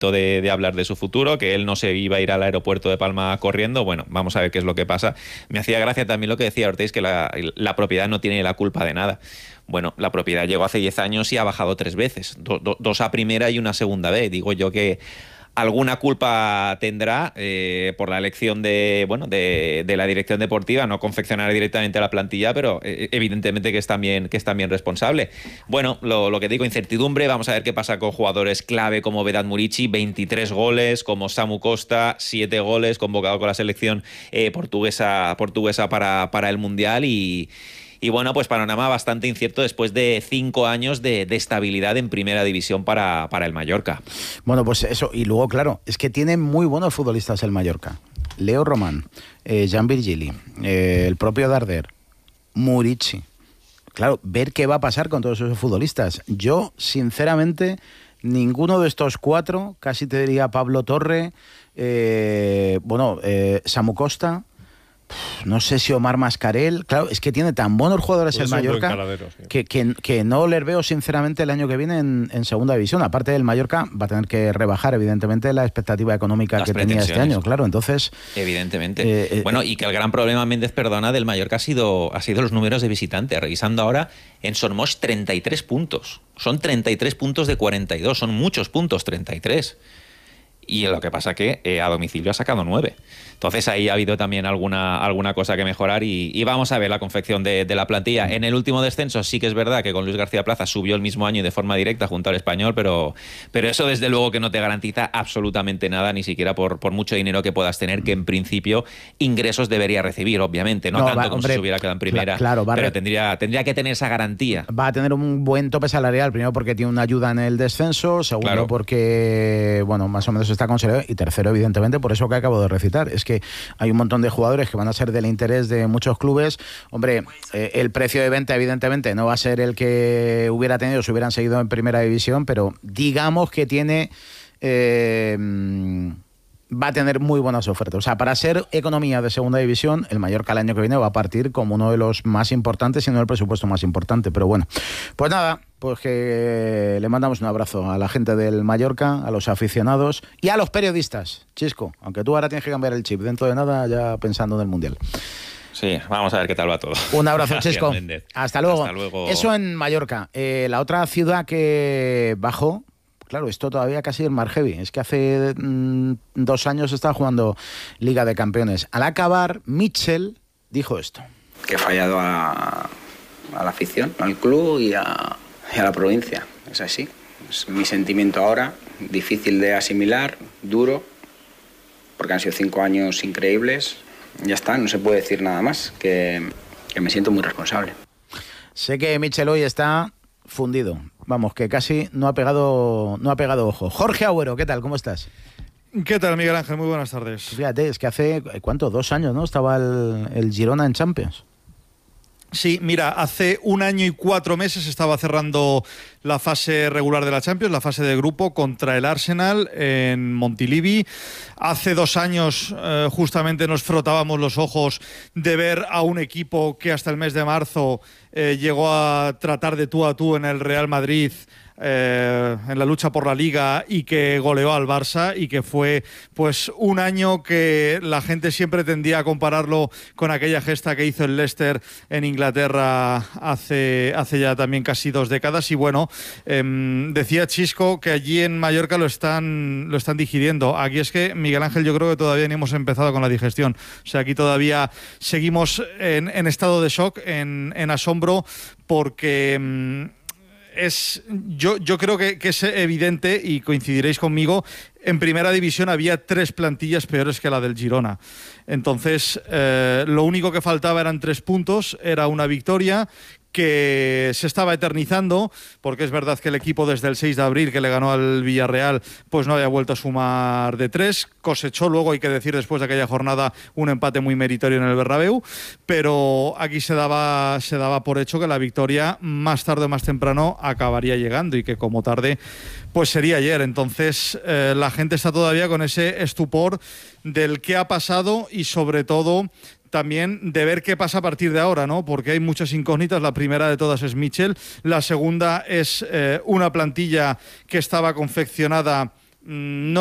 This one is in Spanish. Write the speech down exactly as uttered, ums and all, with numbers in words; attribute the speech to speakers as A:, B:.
A: De, de hablar de su futuro, que él no se iba a ir al aeropuerto de Palma corriendo. Bueno, vamos a ver qué es lo que pasa. Me hacía gracia también lo que decía Ortiz, que la, la propiedad no tiene la culpa de nada. Bueno, la propiedad llegó hace diez años y ha bajado tres veces, do, do, dos a primera y una segunda vez. Digo yo que alguna culpa tendrá eh, por la elección de, bueno, de, de la dirección deportiva, no confeccionar directamente la plantilla, pero eh, evidentemente que es también, que es también responsable. Bueno, lo, lo que digo, incertidumbre. Vamos a ver qué pasa con jugadores clave como Vedat Muriqi, veintitrés goles, como Samu Costa, siete goles, convocado con la selección eh, portuguesa, portuguesa para, para el Mundial. Y Y bueno, pues panorama bastante incierto después de cinco años de, de estabilidad en primera división para, para el Mallorca.
B: Bueno, pues eso, y luego, claro, es que tiene muy buenos futbolistas el Mallorca. Leo Román, eh, Jan Virgili, eh, el propio Darder, Muriqi. Claro, ver qué va a pasar con todos esos futbolistas. Yo, sinceramente, ninguno de estos cuatro, casi te diría Pablo Torre, eh, bueno, eh, Samu Costa... No sé si Omar Mascarell, claro, es que tiene tan buenos jugadores el Mallorca sí. que, que, que no les veo sinceramente el año que viene en, en segunda división. Aparte del Mallorca va a tener que rebajar evidentemente la expectativa económica Las que tenía este año, claro, entonces...
A: Evidentemente. Eh, eh, bueno, y que el gran problema, Méndez, perdona, del Mallorca ha sido, ha sido los números de visitante. Revisando ahora, en Sormosh treinta y tres puntos. Son treinta y tres puntos de cuarenta y dos, son muchos puntos, treinta y tres. Y lo que pasa que eh, a domicilio ha sacado nueve. Entonces ahí ha habido también alguna, alguna cosa que mejorar y, y vamos a ver la confección de, de la plantilla. En el último descenso sí que es verdad que con Luis García Plaza subió el mismo año y de forma directa junto al Español, pero, pero eso desde luego que no te garantiza absolutamente nada, ni siquiera por, por mucho dinero que puedas tener, que en principio ingresos debería recibir, obviamente. No, no tanto va, como hombre, si se hubiera quedado en primera,
B: claro,
A: pero re... tendría, tendría que tener esa garantía.
B: Va a tener un buen tope salarial, primero porque tiene una ayuda en el descenso, segundo claro. porque, bueno, más o menos está consolidado, y tercero, evidentemente, por eso que acabo de recitar. Es que hay un montón de jugadores que van a ser del interés de muchos clubes. Hombre, eh, el precio de venta, evidentemente, no va a ser el que hubiera tenido si hubieran seguido en primera división, pero digamos que tiene... Eh, va a tener muy buenas ofertas. O sea, para ser economía de segunda división, el Mallorca el año que viene va a partir como uno de los más importantes, si no el presupuesto más importante. Pero bueno, pues nada, pues que le mandamos un abrazo a la gente del Mallorca, a los aficionados y a los periodistas. Chisco, aunque tú ahora tienes que cambiar el chip dentro de nada, ya pensando en el Mundial.
A: Sí, vamos a ver qué tal va todo.
B: Un abrazo, Chisco. Hasta luego.
A: Hasta luego.
B: Eso en Mallorca. Eh, la otra ciudad que bajó... Claro, esto todavía casi es más heavy. Es que hace mmm, dos años estaba jugando Liga de Campeones. Al acabar, Mitchell dijo esto.
C: Que he fallado a, a la afición, al club y a, y a la provincia. Es así. Es mi sentimiento ahora, difícil de asimilar, duro, porque han sido cinco años increíbles. Ya está, no se puede decir nada más, que, que me siento muy responsable.
B: Sé que Mitchell hoy está fundido. Vamos, que casi no ha pegado no ha pegado ojo. Jorge Agüero, ¿qué tal? ¿Cómo estás?
D: ¿Qué tal, Miguel Ángel? Muy buenas tardes.
B: Fíjate, es que hace, ¿cuánto? Dos años, ¿no? Estaba el, el Girona en Champions.
D: Sí, mira, hace un año y cuatro meses estaba cerrando la fase regular de la Champions, la fase de grupo contra el Arsenal en Montilivi. Hace dos años eh, justamente nos frotábamos los ojos de ver a un equipo que hasta el mes de marzo eh, llegó a tratar de tú a tú en el Real Madrid, Eh, en la lucha por la Liga, y que goleó al Barça, y que fue pues un año que la gente siempre tendía a compararlo con aquella gesta que hizo el Leicester en Inglaterra hace, hace ya también casi dos décadas. Y bueno, eh, decía Chisco que allí en Mallorca lo están, lo están digiriendo. Aquí es que, Miguel Ángel, yo creo que todavía ni hemos empezado con la digestión. O sea, aquí todavía seguimos en, en estado de shock, en, en asombro, porque... Eh, Es, yo, yo creo que, que es evidente, y coincidiréis conmigo, en primera división había tres plantillas peores que la del Girona. Entonces, eh, lo único que faltaba eran tres puntos, era una victoria que se estaba eternizando, porque es verdad que el equipo desde el seis de abril, que le ganó al Villarreal, pues no había vuelto a sumar de tres. Cosechó luego, hay que decir, después de aquella jornada, un empate muy meritorio en el Bernabéu, pero aquí se daba, se daba por hecho que la victoria, más tarde o más temprano, acabaría llegando, y que como tarde, pues sería ayer. Entonces, eh, la gente está todavía con ese estupor del qué ha pasado, y sobre todo también de ver qué pasa a partir de ahora, ¿no? Porque hay muchas incógnitas. La primera de todas es Mitchell. La segunda es eh, una plantilla que estaba confeccionada no